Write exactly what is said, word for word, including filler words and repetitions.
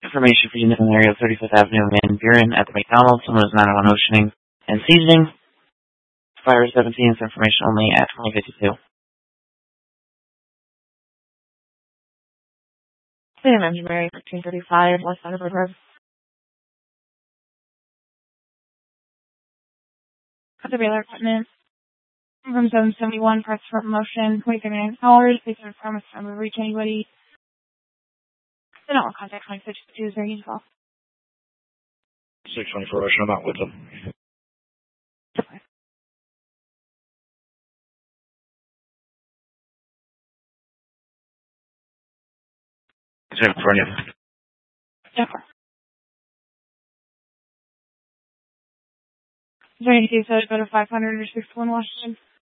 Information for unit in the area of thirty-fifth Avenue in Van Buren at the McDonald's. Someone is nine oh one oceaning and seasoning. Fire seventeen is information only at twenty fifty-two. Sam Engine Mary, thirteen thirty-five, West Thunderbird Road. At the Baylor Equipment. From seven seventy-one, press for promotion, twenty-seven hours, please don't promise time to reach anybody. Then I'll contact twenty fifty-two, is there any call? six twenty-four Ocean, I'm out with them. Okay. California. Yeah. Is there any case that go to five hundred or six one Washington?